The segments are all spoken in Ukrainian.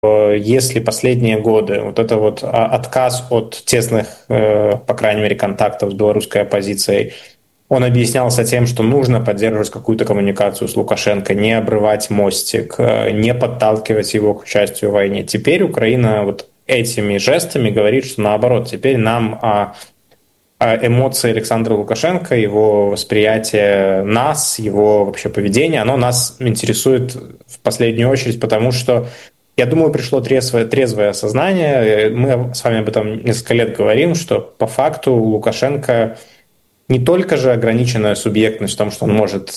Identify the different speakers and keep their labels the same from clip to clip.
Speaker 1: если последние годы вот это вот отказ от тесных, по крайней мере, контактов с белорусской оппозицией, он объяснялся тем, что нужно поддерживать какую-то коммуникацию с Лукашенко, не обрывать мостик, не подталкивать его к участию в войне. Теперь Украина вот этими жестами говорит, что наоборот, теперь нам эмоции Александра Лукашенко, его восприятие нас, его вообще поведение, оно нас интересует в последнюю очередь, потому что, я думаю, пришло трезвое осознание. Мы с вами об этом несколько лет говорим, что по факту Лукашенко не только же ограниченная субъектность в том, что он может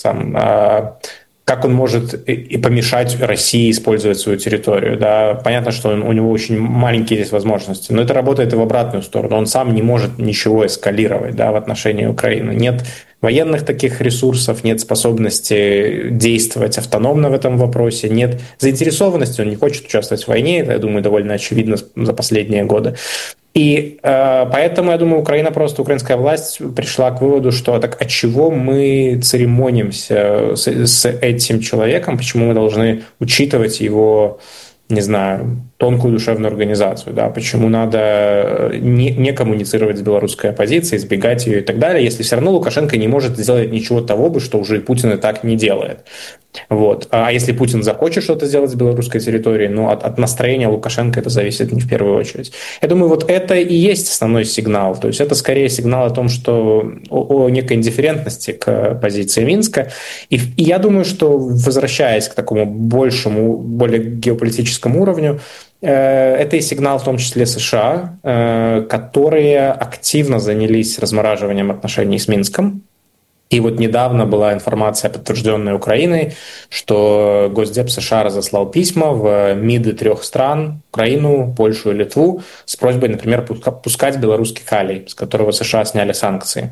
Speaker 1: как он может и помешать России использовать свою территорию. Да? Понятно, что у него очень маленькие здесь возможности, но это работает и в обратную сторону. Он сам не может ничего эскалировать, да, в отношении Украины. Нет военных таких ресурсов, нет способности действовать автономно в этом вопросе, нет заинтересованности, он не хочет участвовать в войне, это, я думаю, довольно очевидно за последние годы. И поэтому, я думаю, украинская власть пришла к выводу, что так от чего мы церемонимся с этим человеком, почему мы должны учитывать его, не знаю, тонкую душевную организацию, да, почему надо не коммуницировать с белорусской оппозицией, избегать ее и так далее, если все равно Лукашенко не может сделать ничего того, что уже и Путин и так не делает. Вот. А если Путин захочет что-то сделать с белорусской территорией, ну, от настроения Лукашенко это зависит не в первую очередь. Я думаю, вот это и есть основной сигнал. То есть это скорее сигнал о том, что о некой индифферентности к позиции Минска. И я думаю, что, возвращаясь к такому большему, более геополитическому уровню, это и сигнал в том числе США, которые активно занялись размораживанием отношений с Минском. И вот недавно была информация, подтвержденная Украиной, что Госдеп США разослал письма в МИДы 3 стран, Украину, Польшу и Литву, с просьбой, например, пускать белорусский калий, с которого США сняли санкции.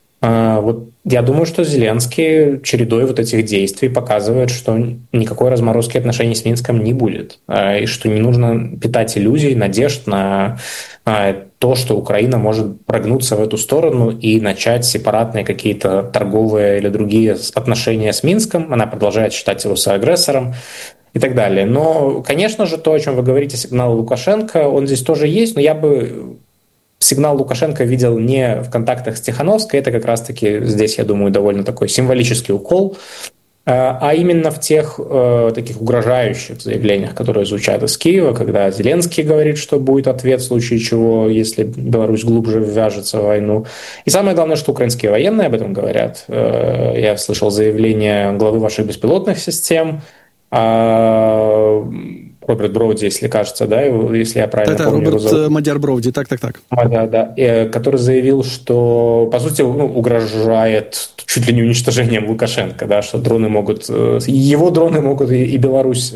Speaker 1: Вот я думаю, что Зеленский чередой вот этих действий показывает, что никакой разморозки отношений с Минском не будет, и что не нужно питать иллюзий, надежд на то, что Украина может прогнуться в эту сторону и начать сепаратные какие-то торговые или другие отношения с Минском. Она продолжает считать его соагрессором и так далее. Но, конечно же, то, о чем вы говорите, сигнал Лукашенко, он здесь тоже есть, но я бы сигнал Лукашенко видел не в контактах с Тихановской, это как раз-таки здесь, я думаю, довольно такой символический укол, а именно в тех таких угрожающих заявлениях, которые звучат из Киева, когда Зеленский говорит, что будет ответ в случае чего, если Беларусь глубже ввяжется в войну. И самое главное, что украинские военные об этом говорят. Я слышал заявление главы ваших беспилотных систем, Роберт Броуди, если кажется, да, если я правильно помню.
Speaker 2: Роберт Мадяр Броуди, так.
Speaker 1: Да. Который заявил, что, по сути, угрожает чуть ли не уничтожением Лукашенко, да, что его дроны могут и Беларусь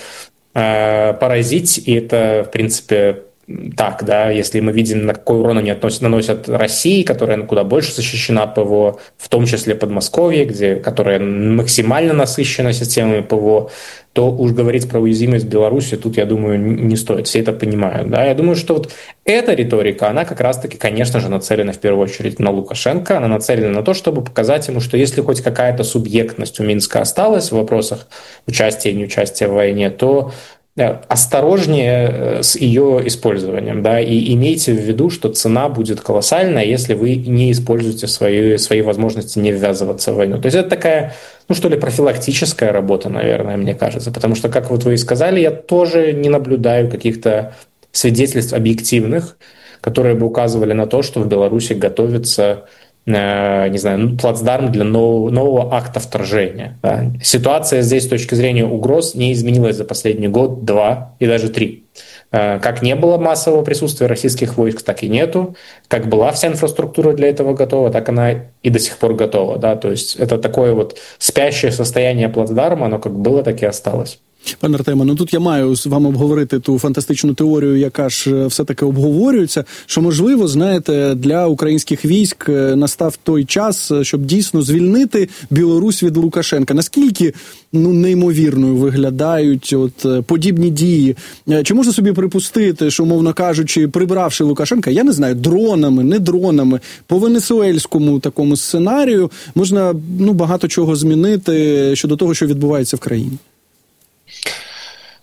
Speaker 1: поразить, и это, в принципе, так, да, если мы видим, на какой урон они наносят России, которая куда больше защищена ПВО, в том числе Подмосковье, которая максимально насыщена системами ПВО, то уж говорить про уязвимость Беларуси тут, я думаю, не стоит. Все это понимают. Да? Я думаю, что вот эта риторика, она как раз-таки, конечно же, нацелена в первую очередь на Лукашенко, она нацелена на то, чтобы показать ему, что если хоть какая-то субъектность у Минска осталась в вопросах участия и неучастия в войне, то осторожнее с ее использованием, да, и имейте в виду, что цена будет колоссальная, если вы не используете свои возможности не ввязываться в войну. То есть это такая, профилактическая работа, наверное, мне кажется, потому что, как вот вы и сказали, я тоже не наблюдаю каких-то свидетельств объективных, которые бы указывали на то, что в Беларуси готовится, не знаю, плацдарм для нового акта вторжения. Да. Ситуация здесь с точки зрения угроз не изменилась за последний год, 2 и даже 3. Как не было массового присутствия российских войск, так и нету. Как была вся инфраструктура для этого готова, так она и до сих пор готова. Да. То есть это такое вот спящее состояние плацдарма, оно как было, так и осталось.
Speaker 2: Пане Артеме, тут я маю з вами обговорити ту фантастичну теорію, яка ж все-таки обговорюється, що, можливо, знаєте, для українських військ настав той час, щоб дійсно звільнити Білорусь від Лукашенка. Наскільки, неймовірною виглядають подібні дії? Чи можна собі припустити, що, умовно кажучи, прибравши Лукашенка, я не знаю, дронами, не дронами, по венесуельському такому сценарію, можна, багато чого змінити щодо того, що відбувається в країні?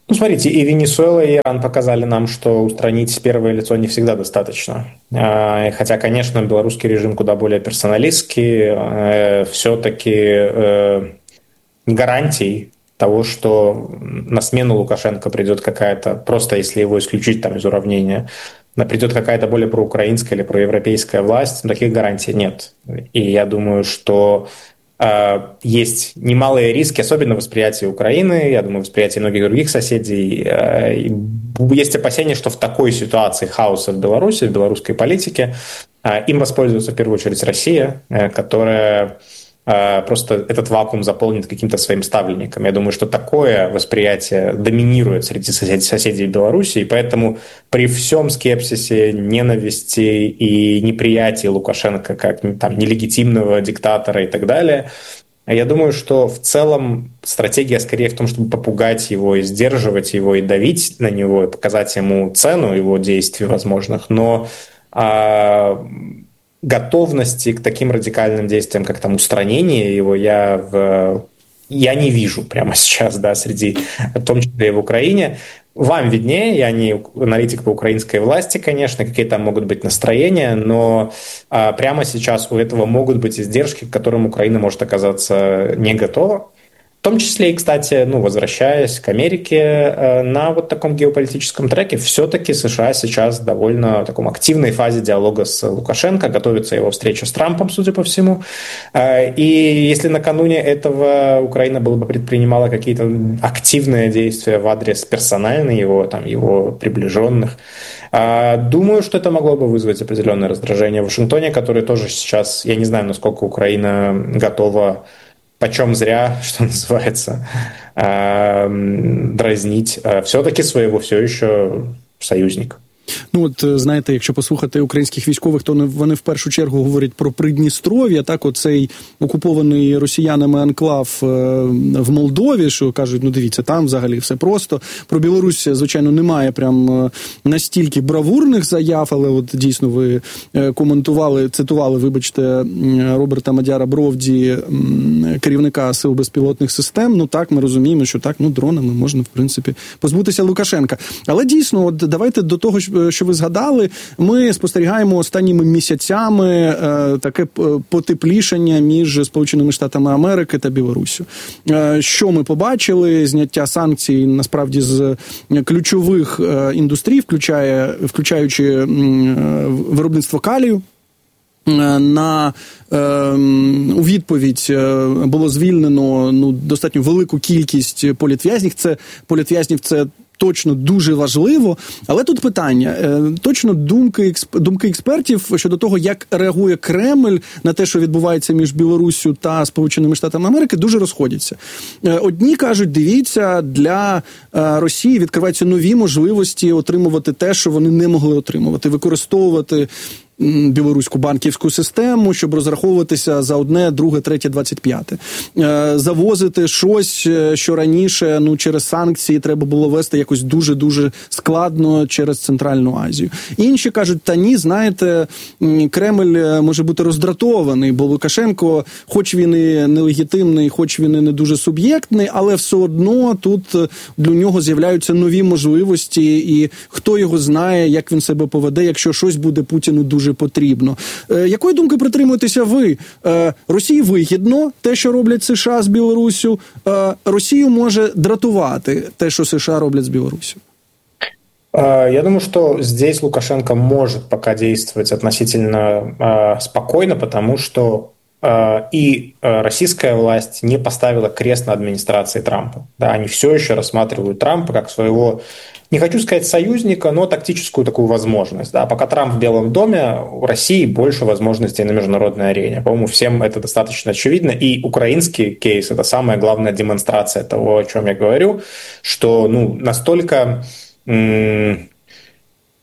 Speaker 1: Ну, смотрите, и Венесуэла, и Иран показали нам, что устранить первое лицо не всегда достаточно. Хотя, конечно, белорусский режим куда более персоналистский, все-таки не гарантий того, что на смену Лукашенко придет какая-то, просто если его исключить там из уравнения, придет какая-то более проукраинская или проевропейская власть, таких гарантий нет. И я думаю, что есть немалые риски, особенно в восприятии Украины, я думаю, в восприятии многих других соседей. Есть опасения, что в такой ситуации хаоса в Беларуси, в белорусской политике, им воспользуется в первую очередь Россия, которая просто этот вакуум заполнит каким-то своим ставленником. Я думаю, что такое восприятие доминирует среди соседей Беларуси, и поэтому при всем скепсисе, ненависти и неприятии Лукашенко как там, нелегитимного диктатора и так далее, я думаю, что в целом стратегия скорее в том, чтобы попугать его и сдерживать его, и давить на него, и показать ему цену его действий возможных, но готовности к таким радикальным действиям, как там устранение его, я не вижу прямо сейчас, да, среди, в том числе и в Украине. Вам виднее, я не аналитик по украинской власти, конечно, какие там могут быть настроения, но прямо сейчас у этого могут быть издержки, к которым Украина может оказаться не готова. В том числе и, кстати, возвращаясь к Америке, на вот таком геополитическом треке, все-таки США сейчас в довольно таком активной фазе диалога с Лукашенко, готовится его встреча с Трампом, судя по всему. И если накануне этого Украина бы предпринимала какие-то активные действия в адрес персонально его приближенных, думаю, что это могло бы вызвать определенное раздражение в Вашингтоне, который тоже сейчас, я не знаю, насколько Украина готова почем зря, что называется, дразнить все-таки своего все еще союзника.
Speaker 2: Ну, от, знаєте, якщо послухати українських військових, то вони в першу чергу говорять про Придністров'я, так, оцей окупований росіянами анклав в Молдові, що кажуть, ну, дивіться, там взагалі все просто. Про Білорусь, звичайно, немає прям настільки бравурних заяв, але от дійсно ви цитували, вибачте, Роберта Мадяра Бровді, керівника Сил безпілотних систем. Ну, так, ми розуміємо, що так, дронами можна, в принципі, позбутися Лукашенка. Але дійсно, от давайте до того, що ви згадали, ми спостерігаємо останніми місяцями таке потеплішання між Сполученими Штатами Америки та Білоруссю. Що ми побачили? Зняття санкцій, насправді, з ключових індустрій, включаючи виробництво калію. У відповідь було звільнено достатньо велику кількість політв'язнів. Це точно дуже важливо, але тут питання. Точно думки експертів щодо того, як реагує Кремль на те, що відбувається між Білоруссю та Сполученими Штатами Америки, дуже розходяться. Одні кажуть, дивіться, для Росії відкриваються нові можливості отримувати те, що вони не могли отримувати, використовувати білоруську банківську систему, щоб розраховуватися за одне, друге, третє, 25-те. Завозити щось, що раніше, через санкції треба було вести якось дуже-дуже складно через Центральну Азію. Інші кажуть, та ні, знаєте, Кремль може бути роздратований, бо Лукашенко, хоч він і нелегітимний, хоч він і не дуже суб'єктний, але все одно тут для нього з'являються нові можливості, і хто його знає, як він себе поведе, якщо щось буде Путіну дуже потрібно. Якої думки притримуєтеся ви? Росії вигідно те, що роблять США з Білоруссю. Росію може дратувати те, что США роблять с Беларусью.
Speaker 1: Я думаю, что здесь Лукашенко может пока действовать относительно спокойно, потому что и российская власть не поставила крест на администрации Трампа. Да, они все еще рассматривают Трампа как своего, не хочу сказать союзника, но тактическую такую возможность. Да. Пока Трамп в Белом доме, у России больше возможностей на международной арене. По-моему, всем это достаточно очевидно. И украинский кейс – это самая главная демонстрация того, о чем я говорю, что настолько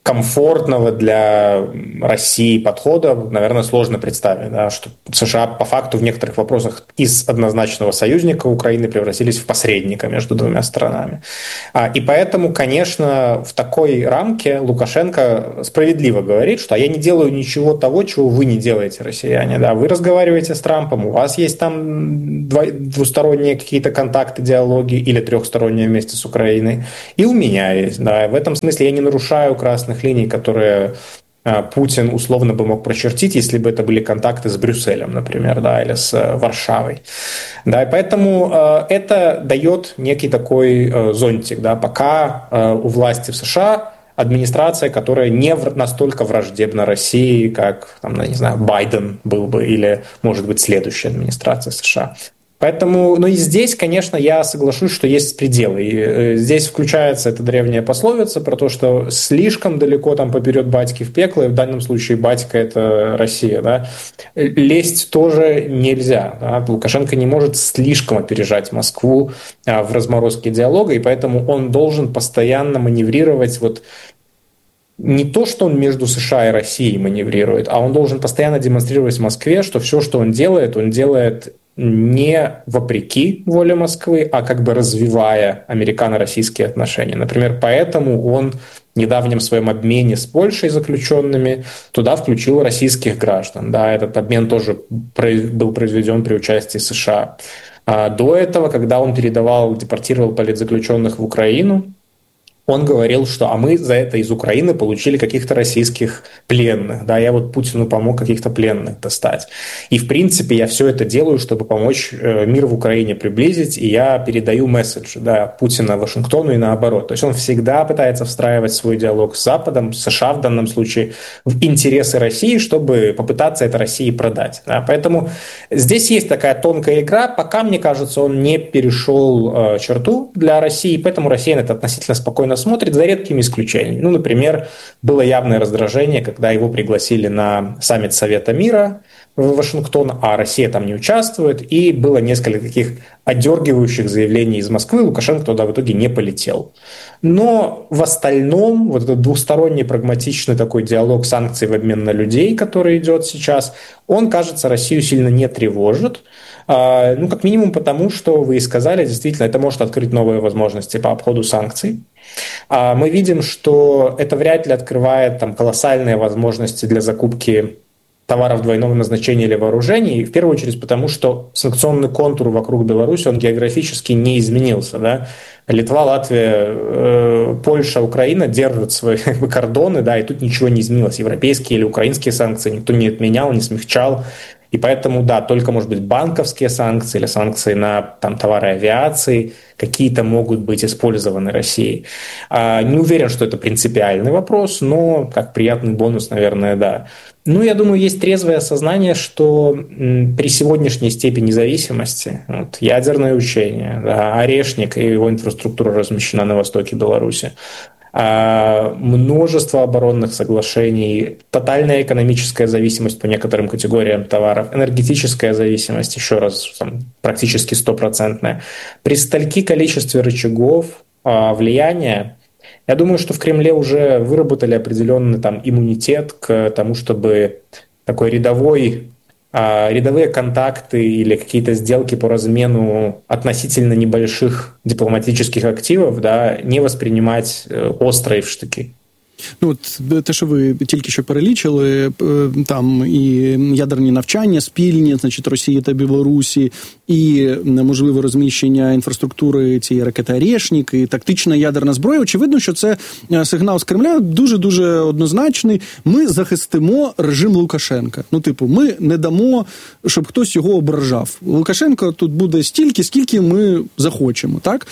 Speaker 1: комфортного для России подхода, наверное, сложно представить, да, что США по факту в некоторых вопросах из однозначного союзника Украины превратились в посредника между двумя странами. И поэтому, конечно, в такой рамке Лукашенко справедливо говорит, что я не делаю ничего того, чего вы не делаете, россияне. Да, вы разговариваете с Трампом, у вас есть там двусторонние какие-то контакты, диалоги или трехсторонние вместе с Украиной, и у меня есть. Да, в этом смысле я не нарушаю красных линий, которые Путин условно бы мог прочертить, если бы это были контакты с Брюсселем, например, да, или с Варшавой. Да, и поэтому это дает некий такой зонтик, да, пока у власти в США администрация, которая не настолько враждебна России, как, там, не знаю, Байден был бы, или, может быть, следующая администрация США. Поэтому, и здесь, конечно, я соглашусь, что есть пределы. И здесь включается эта древняя пословица про то, что слишком далеко там поперед батьки в пекло, и в данном случае батька – это Россия. Да? Лезть тоже нельзя. Да? Лукашенко не может слишком опережать Москву в разморозке диалога, и поэтому он должен постоянно маневрировать не то, что он между США и Россией маневрирует, а он должен постоянно демонстрировать Москве, что все, что он делает не вопреки воле Москвы, а как бы развивая американо-российские отношения. Например, поэтому он в недавнем своем обмене с Польшей заключенными туда включил российских граждан. Да, этот обмен тоже был произведен при участии США. До этого, когда он депортировал политзаключенных в Украину, он говорил, что мы за это из Украины получили каких-то российских пленных. Да, я Путину помог каких-то пленных достать. И, в принципе, я все это делаю, чтобы помочь мир в Украине приблизить, и я передаю месседж Путина Вашингтону и наоборот. То есть он всегда пытается встраивать свой диалог с Западом, с США в данном случае, в интересы России, чтобы попытаться это России продать. Да. Поэтому здесь есть такая тонкая игра. Пока, мне кажется, он не перешел черту для России, поэтому Россия на это относительно спокойно смотрит, за редкими исключениями. Например, было явное раздражение, когда его пригласили на саммит Совета мира в Вашингтон, а Россия там не участвует, и было несколько таких отдергивающих заявлений из Москвы, Лукашенко туда в итоге не полетел. Но в остальном этот двусторонний прагматичный такой диалог санкций в обмен на людей, который идет сейчас, он, кажется, Россию сильно не тревожит. Как минимум потому, что вы и сказали, действительно, это может открыть новые возможности по обходу санкций. Мы видим, что это вряд ли открывает колоссальные возможности для закупки товаров двойного назначения или вооружений, в первую очередь потому, что санкционный контур вокруг Беларуси, он географически не изменился. Да? Литва, Латвия, Польша, Украина держат свои кордоны, да, и тут ничего не изменилось. Европейские или украинские санкции никто не отменял, не смягчал. И поэтому, да, только, может быть, банковские санкции или санкции на товары авиации какие-то могут быть использованы Россией. Не уверен, что это принципиальный вопрос, но как приятный бонус, наверное, да. Я думаю, есть трезвое осознание, что при сегодняшней степени зависимости, ядерное учение, да, Орешник и его инфраструктура размещена на востоке Беларуси, множество оборонных соглашений, тотальная экономическая зависимость по некоторым категориям товаров, энергетическая зависимость, еще раз, практически 100%. При стольки количестве рычагов влияния, я думаю, что в Кремле уже выработали определенный иммунитет к тому, чтобы такой рядовые контакты или какие-то сделки по размену относительно небольших дипломатических активов, да, не воспринимать остро і в штики.
Speaker 2: Те, що ви тільки що перелічили, там і ядерні навчання спільні, значить, Росії та Білорусі, і можливе розміщення інфраструктури цієї ракети «Орешник», і тактична ядерна зброя. Очевидно, що це сигнал з Кремля дуже-дуже однозначний. Ми захистимо режим Лукашенка. Ми не дамо, щоб хтось його ображав. Лукашенко тут буде стільки, скільки ми захочемо, так?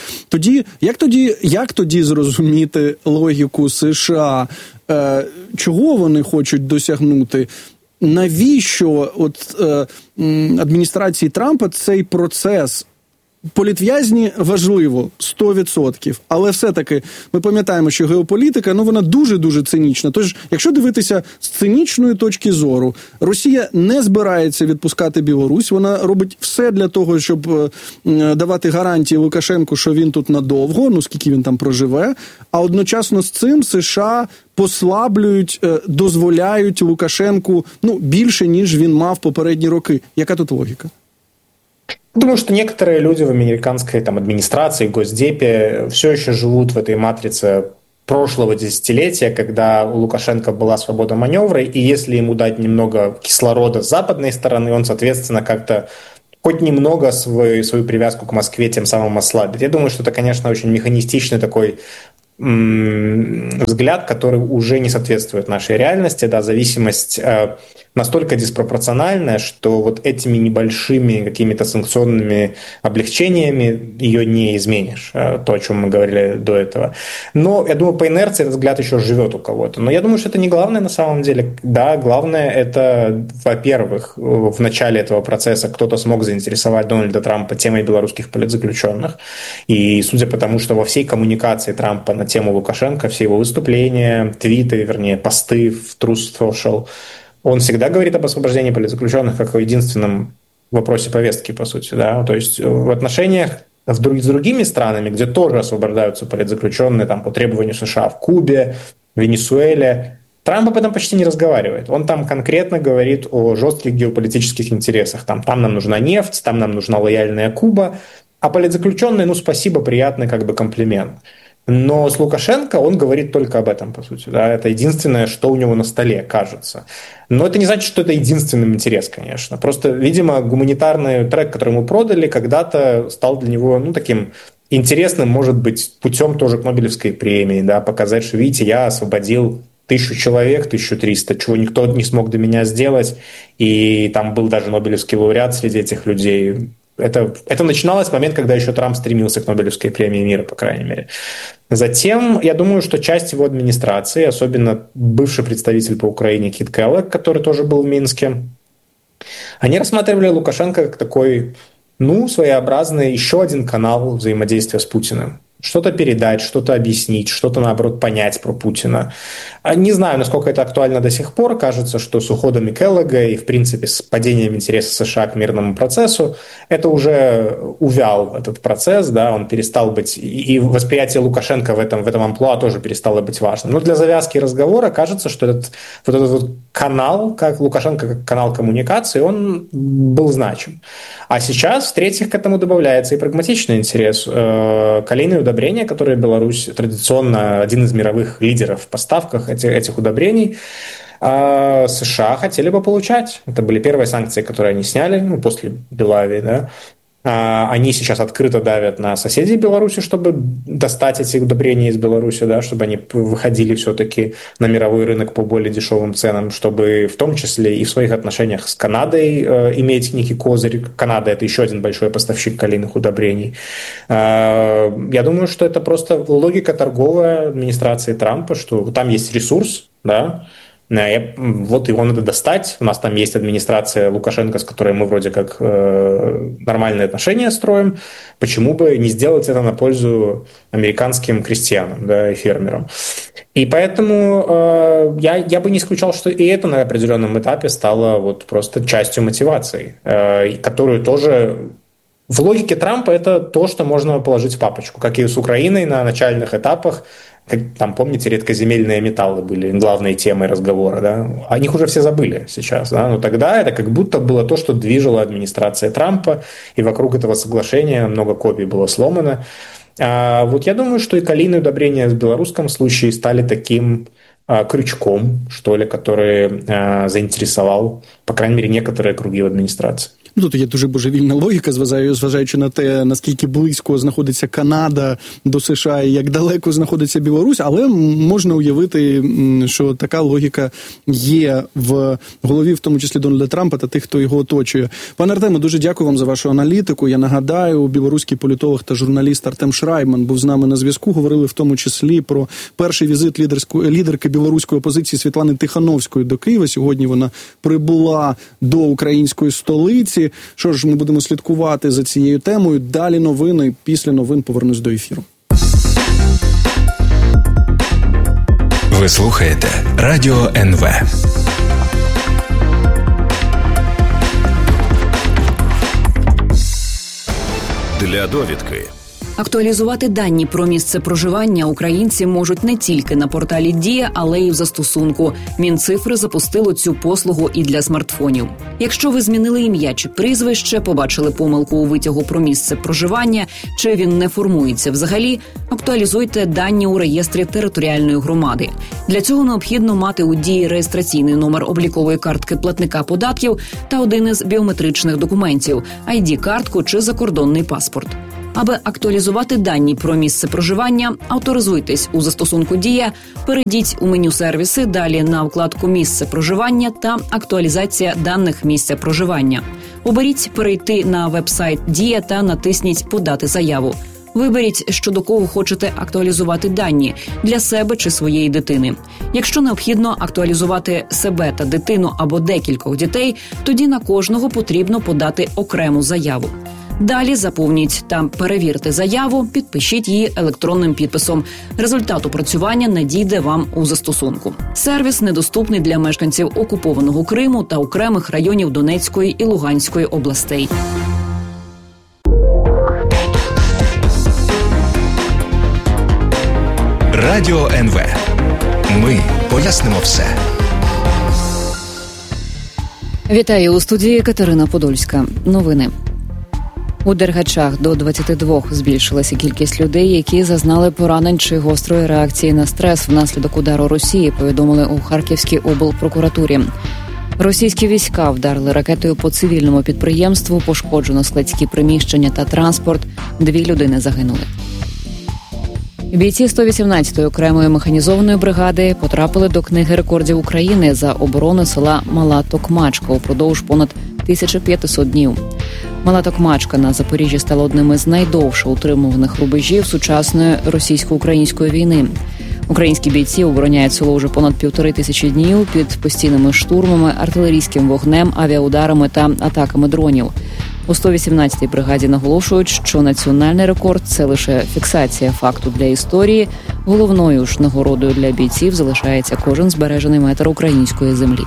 Speaker 2: Як тоді зрозуміти логіку США? Чого вони хочуть досягнути? Навіщо адміністрації Трампа цей процес політв'язні важливо, 100%, але все-таки ми пам'ятаємо, що геополітика, вона дуже-дуже цинічна. Тож, якщо дивитися з цинічної точки зору, Росія не збирається відпускати Білорусь, вона робить все для того, щоб давати гарантії Лукашенку, що він тут надовго, скільки він там проживе, а одночасно з цим США послаблюють, дозволяють Лукашенку, більше, ніж він мав попередні роки. Яка тут логіка?
Speaker 1: Думаю, что некоторые люди в американской администрации, Госдепе все еще живут в этой матрице прошлого десятилетия, когда у Лукашенко была свобода маневра, и если ему дать немного кислорода с западной стороны, он, соответственно, как-то хоть немного свою привязку к Москве тем самым ослабит. Я думаю, что это, конечно, очень механистичный такой взгляд, который уже не соответствует нашей реальности, зависимость настолько диспропорциональная, что вот этими небольшими какими-то санкционными облегчениями ее не изменишь, то, о чем мы говорили до этого. Но, я думаю, по инерции этот взгляд еще живет у кого-то. Но я думаю, что это не главное на самом деле. Да, главное это, во-первых, в начале этого процесса кто-то смог заинтересовать Дональда Трампа темой белорусских политзаключенных. И судя по тому, что во всей коммуникации Трампа на тему Лукашенко, все его выступления, твиты, посты в Truth Social, он всегда говорит об освобождении политзаключенных как о единственном вопросе повестки, по сути. Да? То есть в отношениях с другими странами, где тоже освобождаются политзаключенные по требованию США в Кубе, Венесуэле, Трамп об этом почти не разговаривает. Он там конкретно говорит о жестких геополитических интересах. Там нам нужна нефть, там нам нужна лояльная Куба, а политзаключенные, спасибо, приятный комплимент. Но с Лукашенко он говорит только об этом, по сути. Да? Это единственное, что у него на столе, кажется. Но это не значит, что это единственный интерес, конечно. Просто, видимо, гуманитарный трек, который ему продали, когда-то стал для него таким интересным, может быть, путем тоже к Нобелевской премии. Да? Показать, что, видите, я освободил 1000 человек, 1300, чего никто не смог до меня сделать. И там был даже Нобелевский лауреат среди этих людей. Это начиналось в момент, когда еще Трамп стремился к Нобелевской премии мира, по крайней мере. Затем, я думаю, что часть его администрации, особенно бывший представитель по Украине Кит Келлог, который тоже был в Минске, они рассматривали Лукашенко как такой, своеобразный еще один канал взаимодействия с Путиным. Что-то передать, что-то объяснить, что-то, наоборот, понять про Путина. Не знаю, насколько это актуально до сих пор. Кажется, что с уходом Келлога и, в принципе, с падением интереса США к мирному процессу, это уже увял этот процесс, да, он перестал быть, и восприятие Лукашенко в этом амплуа тоже перестало быть важным. Но для завязки разговора кажется, что этот канал, как Лукашенко, как канал коммуникации, он был значим. А сейчас, в-третьих, к этому добавляется и прагматичный интерес. Калийные удобрения, которые Беларусь традиционно один из мировых лидеров в поставках этих удобрений, США хотели бы получать. Это были первые санкции, которые они сняли после Белавии, да. Они сейчас открыто давят на соседей Беларуси, чтобы достать эти удобрения из Беларуси, да, чтобы они выходили все-таки на мировой рынок по более дешевым ценам, чтобы в том числе и в своих отношениях с Канадой иметь некий козырь. Канада – это еще один большой поставщик калийных удобрений. Я думаю, что это просто логика торговая администрации Трампа, что там есть ресурс, да, вот его надо достать. У нас там есть администрация Лукашенко, с которой мы вроде как нормальные отношения строим. Почему бы не сделать это на пользу американским крестьянам, да, и фермерам? И поэтому я бы не исключал, что и это на определенном этапе стало просто частью мотивации, которую тоже... В логике Трампа это то, что можно положить в папочку, как и с Украиной на начальных этапах. Там, помните, редкоземельные металлы были главной темой разговора, да? О них уже все забыли сейчас, да? Но тогда это как будто было то, что движела администрация Трампа, и вокруг этого соглашения много копий было сломано. Я думаю, что и калийные удобрения в белорусском случае стали таким крючком, что ли, который заинтересовал, по крайней мере, некоторые круги в адміністрації.
Speaker 2: Тут є дуже божевільна логіка, зважаючи на те, наскільки близько знаходиться Канада до США і як далеко знаходиться Білорусь, але можна уявити, що така логіка є в голові, в тому числі Дональда Трампа та тих, хто його оточує. Пане Артеме, дуже дякую вам за вашу аналітику. Я нагадаю, білоруський політолог та журналіст Артем Шрайман був з нами на зв'язку. Говорили в тому числі про перший візит лідерки білоруської опозиції Світлани Тихановської до Києва. Сьогодні вона прибула до української столиці. інформації. Що ж, ми будемо слідкувати за цією темою. Далі новини, після новин повернусь до ефіру.
Speaker 3: Ви слухаєте Радіо НВ. Для довідки.
Speaker 4: Актуалізувати дані про місце проживання українці можуть не тільки на порталі Дія, але й в застосунку. Мінцифри запустило цю послугу і для смартфонів. Якщо ви змінили ім'я чи прізвище, побачили помилку у витягу про місце проживання, чи він не формується взагалі, актуалізуйте дані у реєстрі територіальної громади. Для цього необхідно мати у Дії реєстраційний номер облікової картки платника податків та один із біометричних документів – ID-картку чи закордонний паспорт. Аби актуалізувати дані про місце проживання, авторизуйтесь у застосунку «Дія», перейдіть у меню «Сервіси», далі на вкладку «Місце проживання» та «Актуалізація даних місця проживання». Оберіть «Перейти на веб-сайт «Дія» та натисніть «Подати заяву». Виберіть, щодо кого хочете актуалізувати дані – для себе чи своєї дитини. Якщо необхідно актуалізувати себе та дитину або декількох дітей, тоді на кожного потрібно подати окрему заяву. Далі заповніть та перевірте заяву, підпишіть її електронним підписом. Результат опрацювання надійде вам у застосунку. Сервіс недоступний для мешканців окупованого Криму та окремих районів Донецької і Луганської областей.
Speaker 3: Радіо НВ. Ми пояснимо все.
Speaker 4: Вітаю, у студії Катерина Подольська. Новини. У Дергачах до 22 збільшилася кількість людей, які зазнали поранень чи гострої реакції на стрес внаслідок удару Росії, повідомили у Харківській облпрокуратурі. Російські війська вдарили ракетою по цивільному підприємству, пошкоджено складські приміщення та транспорт, 2 людини загинули. Бійці 118-ї окремої механізованої бригади потрапили до книги рекордів України за оборону села Мала Токмачка упродовж понад 1500 днів. Мала Токмачка на Запоріжжі стала одним із найдовше утримуваних рубежів сучасної російсько-української війни. Українські бійці обороняють село вже понад 1500 днів під постійними штурмами, артилерійським вогнем, авіаударами та атаками дронів. У 118-й бригаді наголошують, що національний рекорд – це лише фіксація факту для історії. Головною ж нагородою для бійців залишається кожен збережений метр української землі.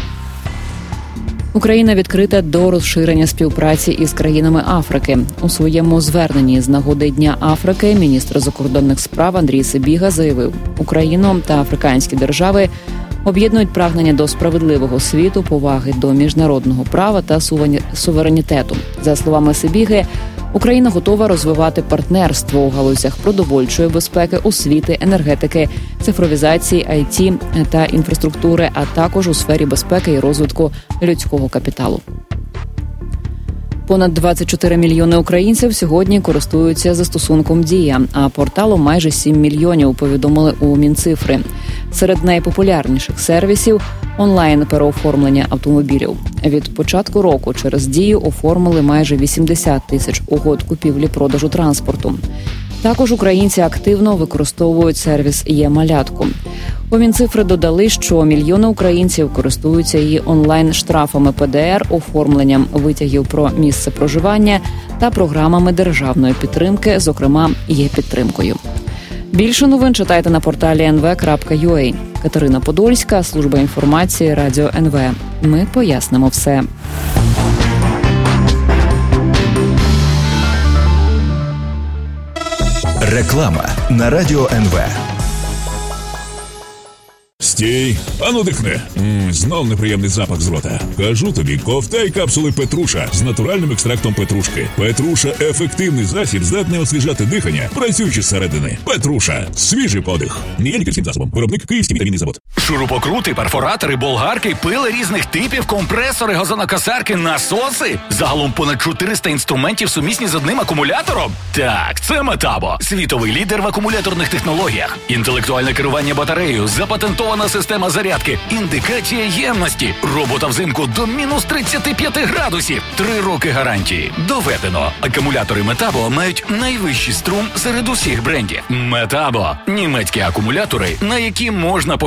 Speaker 4: Україна відкрита до розширення співпраці із країнами Африки. У своєму зверненні з нагоди Дня Африки міністр закордонних справ Андрій Сибіга заявив, Україну та африканські держави об'єднують прагнення до справедливого світу, поваги до міжнародного права та суверенітету. За словами Сибіги, Україна готова розвивати партнерство у галузях продовольчої безпеки, освіти, енергетики, цифровізації, IT та інфраструктури, а також у сфері безпеки і розвитку людського капіталу. Понад 24 мільйони українців сьогодні користуються застосунком «Дія», а порталом майже 7 мільйонів, повідомили у Мінцифри. Серед найпопулярніших сервісів – онлайн-переоформлення автомобілів. Від початку року через «Дію» оформили майже 80 тисяч угод купівлі-продажу транспорту. Також українці активно використовують сервіс «Є-малятку». У Мінцифри додали, що мільйони українців користуються її онлайн-штрафами ПДР, оформленням витягів про місце проживання та програмами державної підтримки, зокрема «Є-підтримкою». Більше новин читайте на порталі nv.ua. Катерина Подольська, служба інформації, Радіо НВ. Ми пояснимо все.
Speaker 3: Реклама на Радіо НВ.
Speaker 5: Стій, ану дихни. Знов неприємний запах з рота. Кажу тобі, ковтай капсули Петруша з натуральним екстрактом петрушки. Петруша – ефективний засіб, здатний освіжати дихання, працюючи зсередини. Петруша – свіжий подих. Не є лікарським засобом. Виробник Київський вітамінний завод.
Speaker 6: Шурупокрути, перфоратори, болгарки, пили різних типів, компресори, газонокосарки, насоси. Загалом понад 400 інструментів сумісні з одним акумулятором? Так, це Метабо. Світовий лідер в акумуляторних технологіях. Інтелектуальне керування батареєю, запатентована система зарядки, індикація ємності, робота взимку до мінус 35 градусів, 3 роки гарантії. Доведено. Акумулятори Метабо мають найвищий струм серед усіх брендів. Метабо – німецькі акумулятори, на які можна покластись.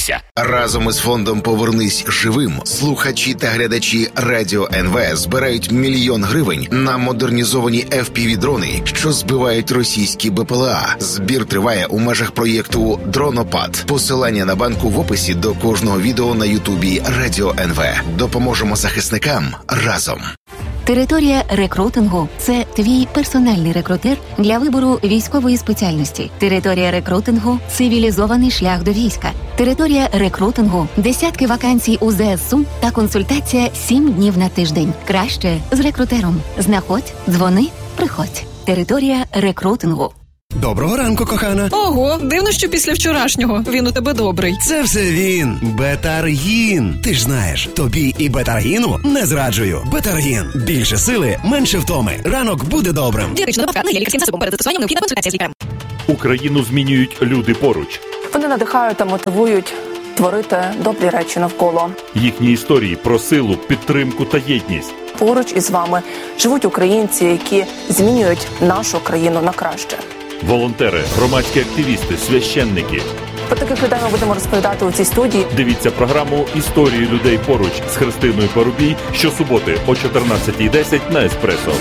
Speaker 6: розслабтеся.
Speaker 7: Разом із фондом «Повернись живим» слухачі та глядачі Радіо НВ збирають 1 мільйон гривень на модернізовані FPV-дрони, що збивають російські БПЛА. Збір триває у межах проєкту «Дронопад». Посилання на банку в описі до кожного відео на Ютубі Радіо НВ. Допоможемо захисникам разом.
Speaker 8: Територія рекрутингу – це твій персональний рекрутер для вибору військової спеціальності. Територія рекрутингу – цивілізований шлях до війська. Територія рекрутингу – десятки вакансій у ЗСУ та консультація 7 днів на тиждень. Краще з рекрутером. Знаходь, дзвони, приходь. Територія рекрутингу.
Speaker 9: Доброго ранку, кохана.
Speaker 10: Ого, дивно, що після вчорашнього. Він у тебе добрий.
Speaker 9: Це все він. Бетаргін. Ти ж знаєш, тобі і Бетаргіну не зраджую. Бетаргін. Більше сили, менше втоми. Ранок буде добрим.
Speaker 10: Дієтична добавка на лікарським засобом. Перед застосуванням необхідна консультація з лікарем.
Speaker 11: Україну змінюють люди поруч.
Speaker 12: Вони надихають та мотивують творити добрі речі навколо.
Speaker 11: Їхні історії про силу, підтримку та єдність.
Speaker 12: Поруч із вами живуть українці, які змінюють нашу країну на краще.
Speaker 11: Волонтери, громадські активісти, священники.
Speaker 12: Про таких людей ми будемо розповідати у цій студії.
Speaker 11: Дивіться програму «Історії людей поруч» з Христиною Парубій щосуботи о 14:10 на Еспресо.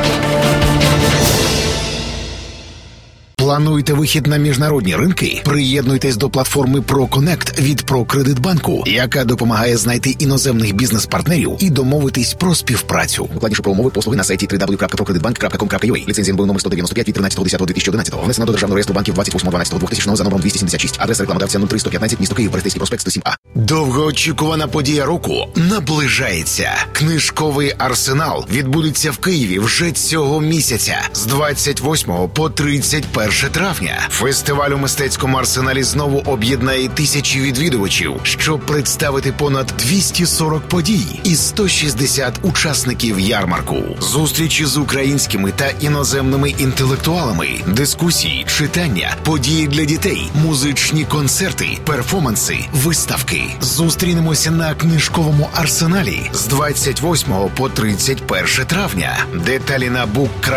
Speaker 7: Плануєте вихід на міжнародні ринки? Приєднуйтесь до платформи ProConnect від ProCreditBank, яка допомагає знайти іноземних бізнес-партнерів і домовитись про співпрацю. Докладніше про умови послуги на сайті www.procreditbank.com.ua. Ліцензійний номер 195 від 13.10.2011. Внесено до Державного реєстру банків 28.12.2000 за номером 276. Адреса рекламодавця 03115, місто Київ, Берестейський проспект 107А. Довгоочікувана подія року наближається. Книжковий арсенал відбудеться в Києві вже цього місяця з 28 по 31 травня. Фестиваль у мистецькому арсеналі знову об'єднає тисячі відвідувачів, щоб представити понад 240 подій і 160 учасників ярмарку. Зустрічі з українськими та іноземними інтелектуалами, дискусії, читання, події для дітей, музичні концерти, перформанси, виставки. Зустрінемося на книжковому арсеналі з 28 по 31 травня. Деталі на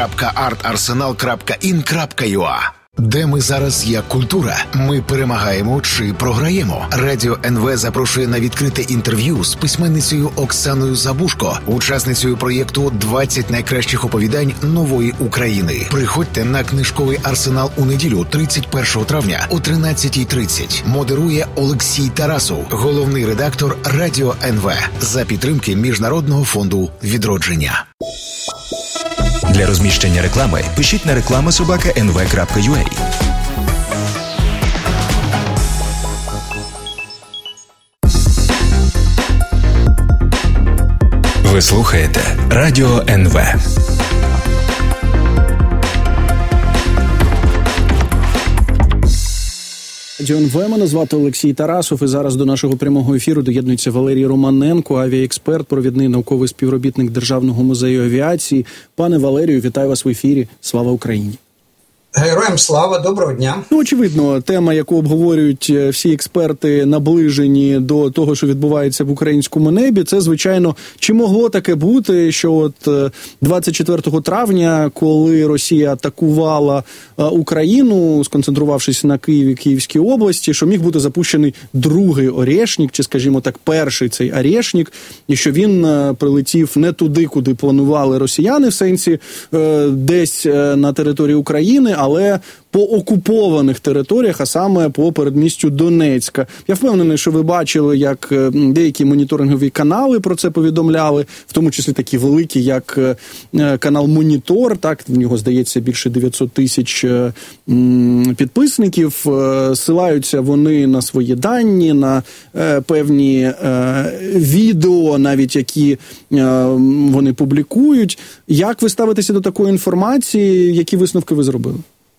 Speaker 7: book.artarsenal.in.ua. Де ми зараз як культура? Ми перемагаємо чи програємо? Радіо НВ запрошує на відкрите інтерв'ю з письменницею Оксаною Забушко, учасницею проєкту «20 найкращих оповідань нової України». Приходьте на книжковий арсенал у неділю 31 травня о 13:30. Модерує Олексій Тарасов, головний редактор Радіо НВ, за підтримки Міжнародного фонду відродження.
Speaker 3: Для розміщення реклами пишіть на reklama@nv.ua. Ви слухаєте Радіо НВ.
Speaker 2: Радіо НВ, мене звати Олексій Тарасов, і зараз до нашого прямого ефіру доєднується Валерій Романенко, авіаексперт, провідний науковий співробітник Державного музею авіації. Пане Валерію, вітаю вас в ефірі. Слава Україні!
Speaker 13: Героям слава, доброго дня.
Speaker 2: Очевидно, тема, яку обговорюють всі експерти, наближені до того, що відбувається в українському небі, це, звичайно, чи могло таке бути, що от 24 травня, коли Росія атакувала Україну, сконцентрувавшись на Києві, Київській області, що міг бути запущений другий «Орешник», чи, скажімо так, перший цей «Орешник», і що він прилетів не туди, куди планували росіяни, в сенсі десь на території України, але по окупованих територіях, а саме по передмістю Донецька. Я впевнений, що ви бачили, як деякі моніторингові канали про це повідомляли, в тому числі такі великі, як канал «Монітор», так, в нього, здається, більше 900 тисяч підписників. Силаються вони на свої дані, на певні відео, навіть які вони публікують. Як ви ставитеся до такої інформації? Які висновки ви зробили?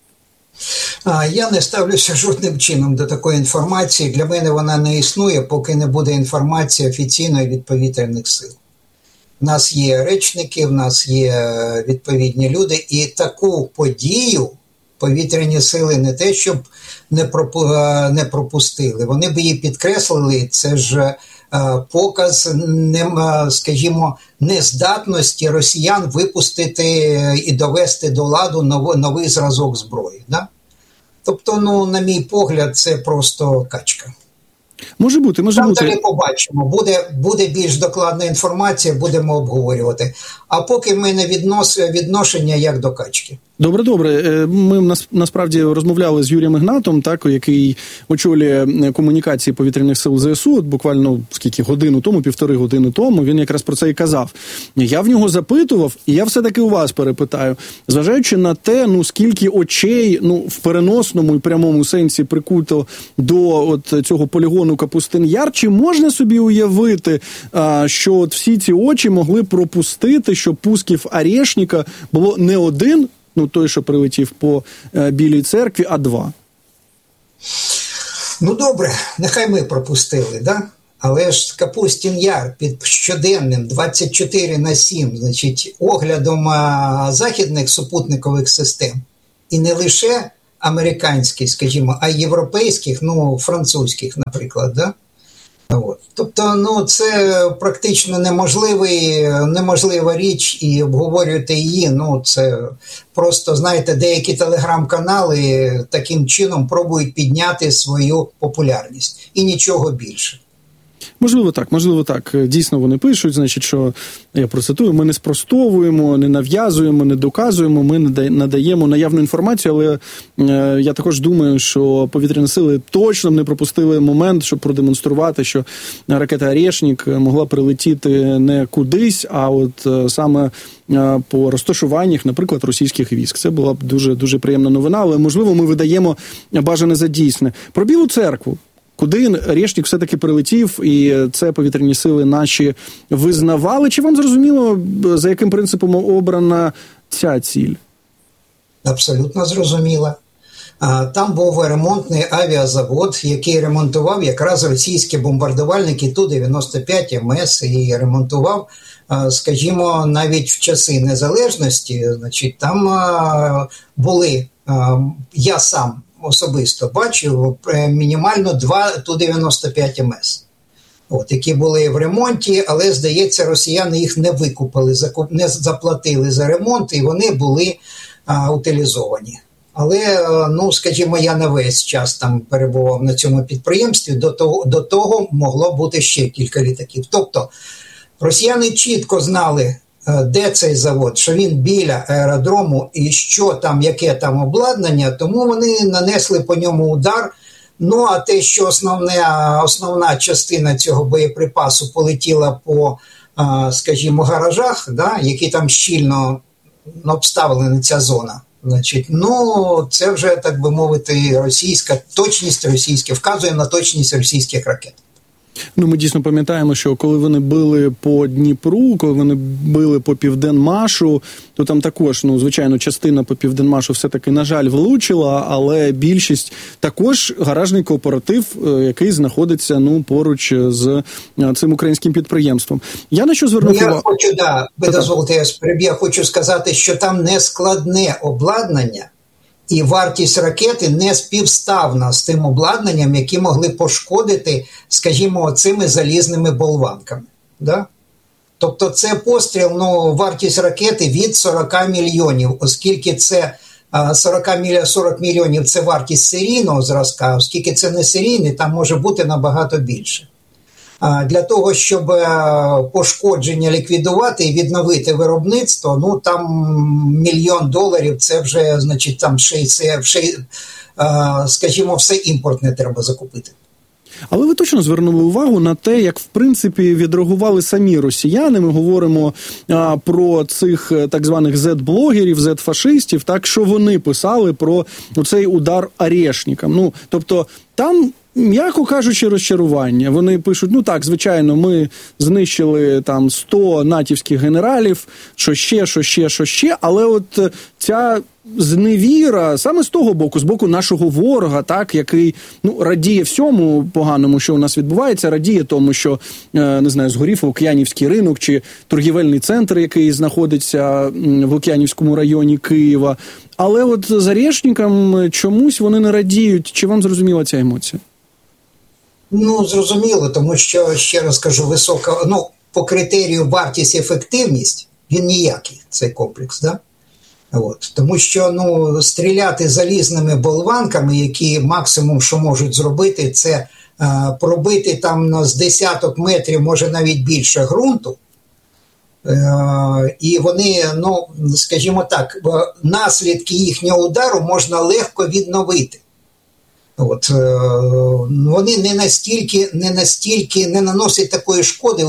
Speaker 13: Я не ставлюся жодним чином до такої інформації. Для мене вона не існує, поки не буде інформації офіційної від повітряних сил. У нас є речники, в нас є відповідні люди, і таку подію повітряні сили не те, щоб не пропустили. Вони б її підкреслили, це ж показ, скажімо, нездатності росіян випустити і довести до ладу новий зразок зброї. Да? Тобто, на мій погляд, це просто качка.
Speaker 2: Може бути.
Speaker 13: Там далі побачимо. Буде більш докладна інформація, будемо обговорювати. А поки в мене відношення як до качки.
Speaker 2: Добре. Ми насправді розмовляли з Юрієм Ігнатом, так, який очолює комунікації повітряних сил ЗСУ, от буквально півтори години тому, він якраз про це і казав. Я в нього запитував, і я все-таки у вас перепитаю, зважаючи на те, скільки очей, в переносному і прямому сенсі прикуто до от цього полігону Капустин Яр, чи можна собі уявити, що от всі ці очі могли пропустити, що пусків Орешника було не один, той, що прилетів по Білій церкві, а 2.
Speaker 13: Добре, нехай ми пропустили, да? Але ж Капустин Яр під щоденним 24/7, значить, оглядом західних супутникових систем, і не лише американських, скажімо, а й європейських, французьких, наприклад, да? От. Тобто, це практично неможлива річ, і обговорювати її, це просто, знаєте, деякі телеграм-канали таким чином пробують підняти свою популярність. І нічого більше.
Speaker 2: Можливо так. Дійсно вони пишуть, значить, що, я процитую, ми не спростовуємо, не нав'язуємо, не доказуємо, ми надаємо наявну інформацію, але я також думаю, що повітряні сили точно не пропустили момент, щоб продемонструвати, що ракета «Орешник» могла прилетіти не кудись, а от саме по розташуваннях, наприклад, російських військ. Це була б дуже приємна новина, але, можливо, ми видаємо бажане за дійсне. Про Білу церкву. Куди Орешник все-таки прилетів, і це повітряні сили наші визнавали? Чи вам зрозуміло, за яким принципом обрана ця ціль?
Speaker 13: Абсолютно зрозуміло. Там був ремонтний авіазавод, який ремонтував якраз російські бомбардувальники Ту-95 МС, і ремонтував, скажімо, навіть в часи незалежності. Значить, там були, я сам особисто бачив, мінімально 2 Ту-95 МС, які були в ремонті, але, здається, росіяни їх не викупили, не заплатили за ремонт, і вони були утилізовані. Але, скажімо, я не весь час там перебував на цьому підприємстві, до того могло бути ще кілька літаків. Тобто, росіяни чітко знали, де цей завод, що він біля аеродрому і що там, яке там обладнання, тому вони нанесли по ньому удар. А те, що основна частина цього боєприпасу полетіла по, скажімо, гаражах, да, які там щільно обставлена ця зона, значить, це вже, так би мовити, вказує на точність російських ракет.
Speaker 2: Ми дійсно пам'ятаємо, що коли вони били по Дніпру, коли вони били по Південмашу, то там також, звичайно, частина по Південмашу все-таки, на жаль, влучила, але більшість також гаражний кооператив, який знаходиться, поруч з цим українським підприємством. Я на що звернув увагу?
Speaker 13: Я хочу сказати, що там нескладне обладнання, і вартість ракети не співставна з тим обладнанням, які могли пошкодити, скажімо, цими залізними болванками. Да? Тобто це постріл, вартість ракети від 40 мільйонів, оскільки це 40 мільйонів – це вартість серійного зразка, оскільки це не серійний, там може бути набагато більше. Для того, щоб пошкодження ліквідувати і відновити виробництво, там $1 мільйон, це вже, значить, там скажімо, все імпортне треба закупити.
Speaker 2: Але ви точно звернули увагу на те, як, в принципі, відреагували самі росіяни. Ми говоримо про цих так званих Z-блогерів, Z-фашистів, так, що вони писали про цей удар Орешником. Тобто, там, м'яко кажучи, розчарування. Вони пишуть, так, звичайно, ми знищили там 100 натівських генералів, що ще, але от ця зневіра саме з того боку, з боку нашого ворога, так, який, радіє всьому поганому, що у нас відбувається, радіє тому, що, не знаю, згорів Лук'янівський ринок чи торгівельний центр, який знаходиться в Лук'янівському районі Києва. Але от з Орешником чомусь вони не радіють. Чи вам зрозуміла ця емоція?
Speaker 13: Зрозуміло, тому що, ще раз кажу, висока, по критерію вартість і ефективність, він ніякий, цей комплекс, да? Тому що, стріляти залізними болванками, які максимум, що можуть зробити, це пробити там з десяток метрів, може навіть більше ґрунту, і вони, ну, скажімо так, наслідки їхнього удару можна легко відновити. От, вони не наносять такої шкоди,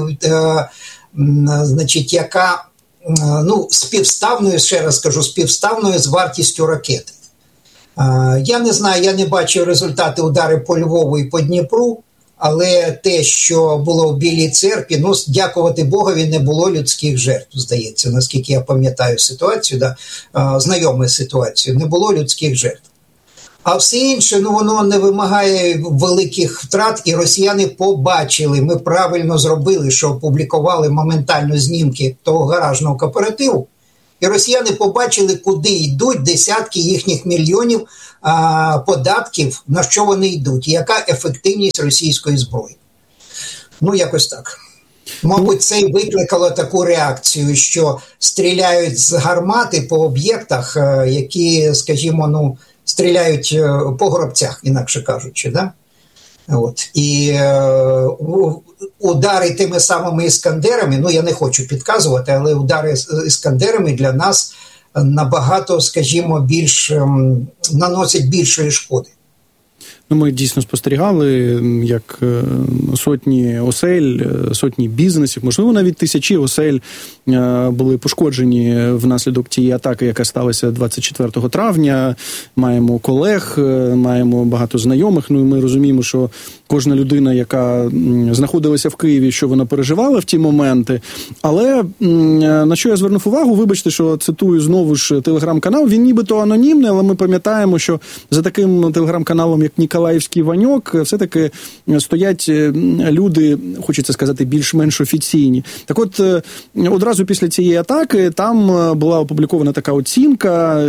Speaker 13: значить, яка, ну, співставною, ще раз кажу, співставною з вартістю ракети. Я не знаю, я не бачив результати ударів по Львову і по Дніпру, але те, що було в Білій церкві, ну, дякувати Богові, не було людських жертв, здається, наскільки я пам'ятаю ситуацію, знайому ситуацію, не було людських жертв. А все інше, ну, воно не вимагає великих втрат, і росіяни побачили, ми правильно зробили, що опублікували моментально знімки того гаражного кооперативу, і росіяни побачили, куди йдуть десятки їхніх мільйонів податків, на що вони йдуть, і яка ефективність російської зброї. Ну, якось так. Мабуть, це і викликало таку реакцію, що стріляють з гармати по об'єктах, які, скажімо, ну, стріляють по горобцях, інакше кажучи, да? От. І удари тими самими іскандерами, ну, я не хочу підказувати, але удари іскандерами для нас набагато, скажімо, наносять більшої шкоди.
Speaker 2: Ну, ми дійсно спостерігали, як сотні осель, сотні бізнесів, можливо, навіть тисячі осель були пошкоджені внаслідок тієї атаки, яка сталася 24 травня. Маємо колег, маємо багато знайомих. Ну, і ми розуміємо, що кожна людина, яка знаходилася в Києві, що вона переживала в ті моменти. Але на що я звернув увагу, вибачте, що цитую знову ж телеграм-канал, він нібито анонімний, але ми пам'ятаємо, що за таким телеграм-каналом, як Ніколаївський Ваньок, все-таки стоять люди, хочеться сказати, більш-менш офіційні. Так от, одразу після цієї атаки там була опублікована така оцінка,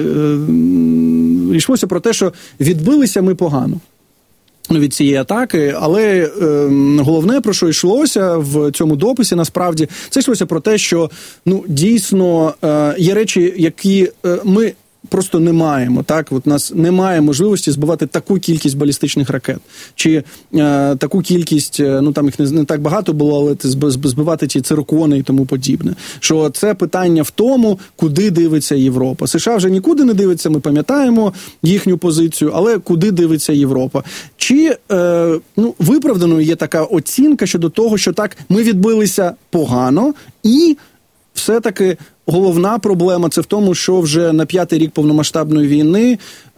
Speaker 2: йшлося про те, що відбилися ми погано від цієї атаки, але головне, про що йшлося в цьому дописі, насправді, це йшлося про те, що, ну, дійсно, є речі, які ми просто не маємо, так? От у нас немає можливості збивати таку кількість балістичних ракет. Чи таку кількість, ну там їх не так багато було, але збивати ті циркони і тому подібне. Що це питання в тому, куди дивиться Європа. США вже нікуди не дивиться, ми пам'ятаємо їхню позицію, але куди дивиться Європа. Чи виправданою є така оцінка щодо того, що так, ми відбилися погано і все-таки головна проблема – це в тому, що вже на 5-й рік повномасштабної війни,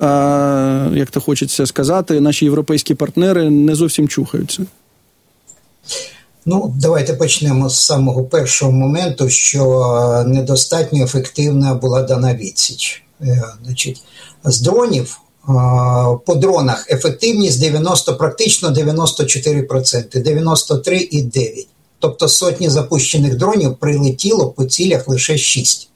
Speaker 2: як то хочеться сказати, наші європейські партнери не зовсім чухаються.
Speaker 13: Ну, давайте почнемо з самого першого моменту, що недостатньо ефективна була дана відсіч. Значить, з дронів, по дронах ефективність практично 94%, 93,9%. Тобто сотні запущених дронів прилетіло по цілях лише 6.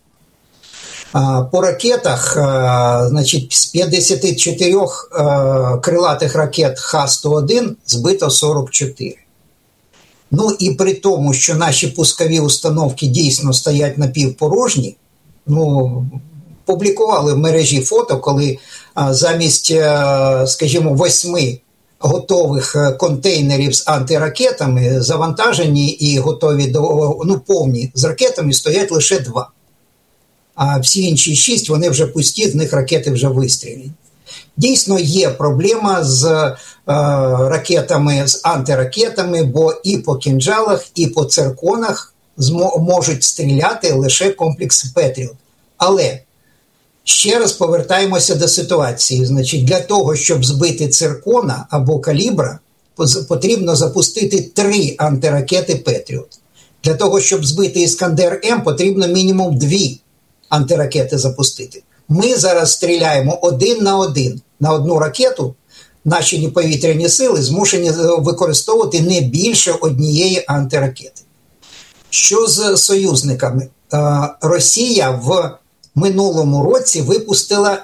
Speaker 13: По ракетах, значить, з 54 крилатих ракет Х-101 збито 44. Ну і при тому, що наші пускові установки дійсно стоять напівпорожні, ну, публікували в мережі фото, коли замість, скажімо, 8 готових контейнерів з антиракетами завантажені і готові повні з ракетами стоять лише 2. А всі інші 6, вони вже пусті, з них ракети вже вистріляні. Дійсно є проблема з ракетами, з антиракетами, бо і по кінжалах, і по цирконах можуть стріляти лише комплекс Петріот. Але ще раз повертаємося до ситуації. Значить, для того, щоб збити циркона або калібра, потрібно запустити 3 антиракети Петріот. Для того, щоб збити Іскандер-М, потрібно мінімум 2 антиракети запустити. Ми зараз стріляємо 1 на 1 на одну ракету. Наші повітряні сили змушені використовувати не більше однієї антиракети. Що з союзниками? Росія в минулому році випустила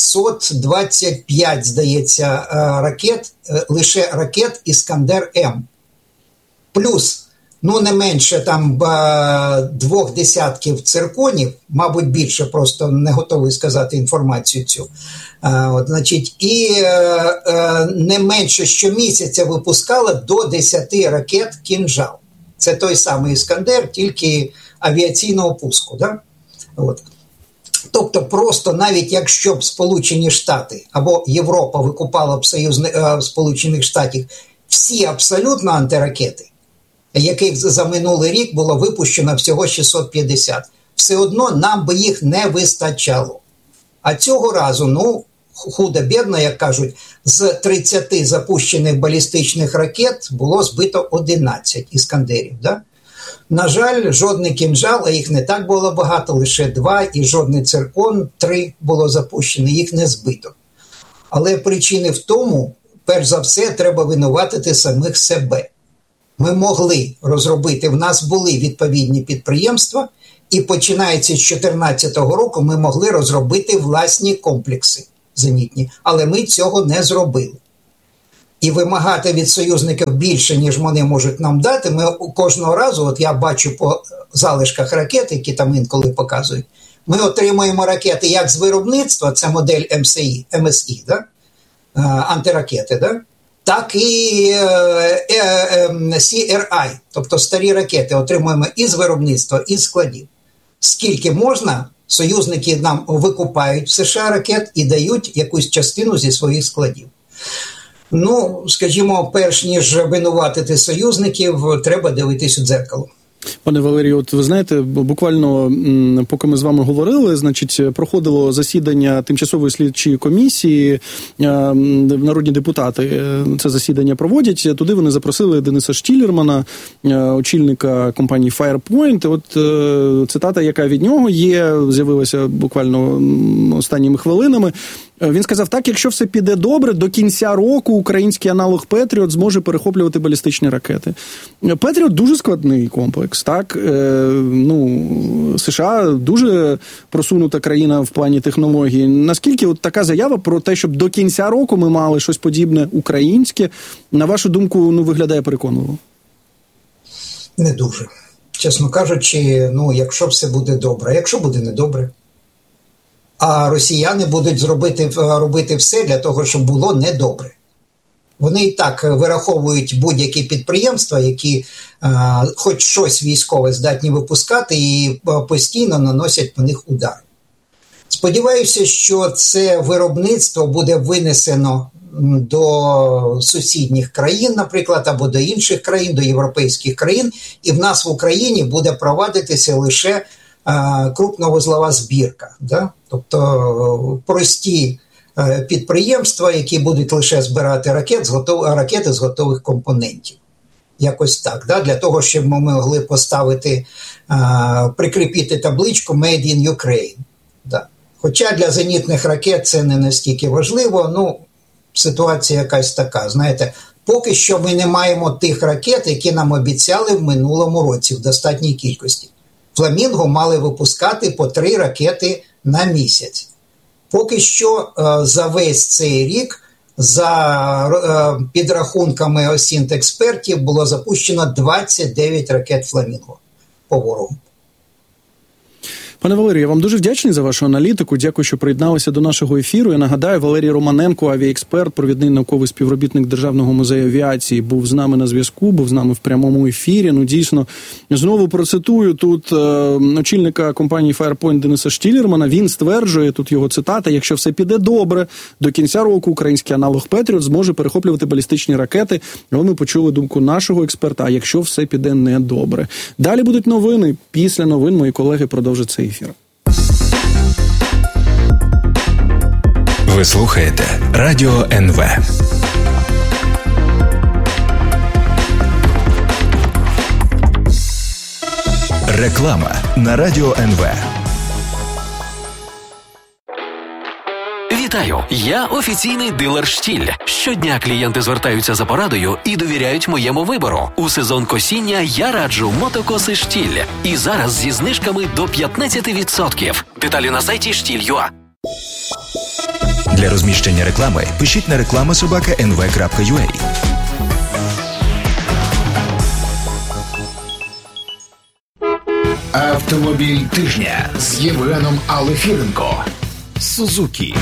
Speaker 13: 625, здається, ракет, лише ракет Іскандер-М. Плюс не менше там 2 десятків цирконів, мабуть, більше, просто не готовий сказати інформацію цю. І не менше щомісяця випускала до 10 ракет «Кінжал». Це той самий «Іскандер», тільки авіаційного пуску. Да? Тобто просто навіть якщо б Сполучені Штати або Європа викупала б Сполучених Штатів всі абсолютно антиракети, яких за минулий рік було випущено всього 650, все одно нам би їх не вистачало. А цього разу, худо-бідно, як кажуть, з 30 запущених балістичних ракет було збито 11 «Іскандерів». Да? На жаль, жодний «Кінжал», а їх не так було багато, лише 2, і жодний «Циркон» 3 було запущено, їх не збито. Але причини в тому, перш за все, треба винуватити самих себе. Ми могли розробити, в нас були відповідні підприємства, і починаючи з 2014 року ми могли розробити власні комплекси зенітні, але ми цього не зробили. І вимагати від союзників більше, ніж вони можуть нам дати, ми кожного разу, я бачу по залишках ракет, які там інколи показують, ми отримуємо ракети як з виробництва, це модель МСІ, да? Антиракети, да? Так і CRI, тобто старі ракети отримуємо і з виробництва, і з складів. Скільки можна, союзники нам викупають в США ракет і дають якусь частину зі своїх складів. Скажімо, перш ніж винуватити союзників, треба дивитись у дзеркало.
Speaker 2: Пане Валерію, ви знаєте, буквально поки ми з вами говорили, проходило засідання тимчасової слідчої комісії, народні депутати це засідання проводять, туди вони запросили Дениса Штіллермана, очільника компанії Firepoint. От цитата, яка від нього є, з'явилася буквально останніми хвилинами. Він сказав так: якщо все піде добре, до кінця року український аналог Петріот зможе перехоплювати балістичні ракети. Петріот дуже складний комплекс, так? США дуже просунута країна в плані технологій. Наскільки така заява про те, щоб до кінця року ми мали щось подібне українське, на вашу думку, виглядає переконливо?
Speaker 13: Не дуже. Чесно кажучи, якщо все буде добре. А якщо буде недобре? А росіяни будуть робити все для того, щоб було недобре. Вони і так вираховують будь-які підприємства, які хоч щось військове здатні випускати, і постійно наносять по них удари. Сподіваюся, що це виробництво буде винесено до сусідніх країн, наприклад, або до інших країн, до європейських країн, і в нас в Україні буде провадитися лише крупновузлова збірка. Да? Тобто прості підприємства, які будуть лише збирати ракети з готових компонентів. Якось так, да? Для того, щоб ми могли поставити, прикріпити табличку «Made in Ukraine». Да. Хоча для зенітних ракет це не настільки важливо, ситуація якась така, знаєте, поки що ми не маємо тих ракет, які нам обіцяли в минулому році в достатній кількості. «Фламінго» мали випускати по 3 ракети на місяць. Поки що за весь цей рік, за підрахунками осінт-експертів, було запущено 29 ракет «Фламінго» по ворогу.
Speaker 2: Пане Валерію, я вам дуже вдячний за вашу аналітику. Дякую, що приєдналися до нашого ефіру. Я нагадаю, Валерій Романенко, авіаексперт, провідний науковий співробітник Державного музею авіації, був з нами на зв'язку, був з нами в прямому ефірі. Дійсно, знову процитую тут очільника компанії Firepoint Дениса Штіллермана. Він стверджує, тут його цитата: якщо все піде добре, до кінця року український аналог Петріот зможе перехоплювати балістичні ракети. Але ми почули думку нашого експерта: а якщо все піде недобре. Далі будуть новини. Після новин мої колеги продовжать цей ефір.
Speaker 3: Ви слухаєте Радіо НВ. Реклама на Радіо НВ.
Speaker 6: Вітаю! Я офіційний дилер «Штіль». Щодня клієнти звертаються за порадою і довіряють моєму вибору. У сезон косіння я раджу мотокоси «Штіль». І зараз зі знижками до 15%. Деталі на сайті «Штіль.ua».
Speaker 3: Для розміщення реклами пишіть на reklama@nv.ua.
Speaker 7: Автомобіль тижня з Євгеном Алефіренко. Сузукі.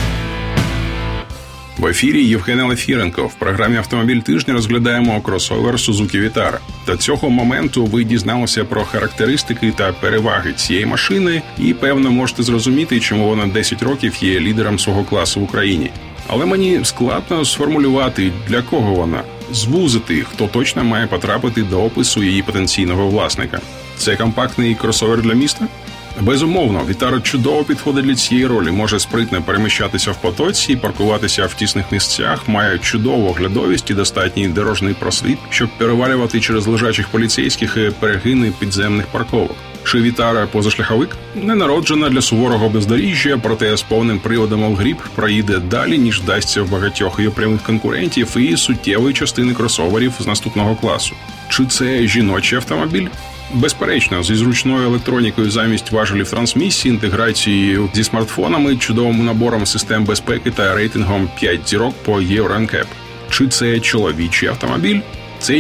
Speaker 14: В ефірі Євген Алефіренко. В програмі «Автомобіль тижня» розглядаємо кросовер Suzuki Vitara. До цього моменту ви дізналися про характеристики та переваги цієї машини і, певно, можете зрозуміти, чому вона 10 років є лідером свого класу в Україні. Але мені складно сформулювати, для кого вона, звузити, хто точно має потрапити до опису її потенційного власника. Це компактний кросовер для міста? Безумовно, Vitara чудово підходить для цієї ролі, може спритно переміщатися в потоці, паркуватися в тісних місцях, має чудову оглядовість і достатній дорожній просвіт, щоб перевалювати через лежачих поліцейських і перегини підземних парковок. Чи Vitara позашляховик? Не народжена для суворого бездоріжжя, проте з повним приводом all-grip проїде далі, ніж вдасться в багатьох її прямих конкурентів і суттєвої частини кросоверів з наступного класу. Чи це жіночий автомобіль? Безперечно, зі зручною електронікою замість важелів трансмісії, інтеграцією зі смартфонами, чудовим набором систем безпеки та рейтингом 5 зірок по Euro NCAP. Чи це чоловічий автомобіль?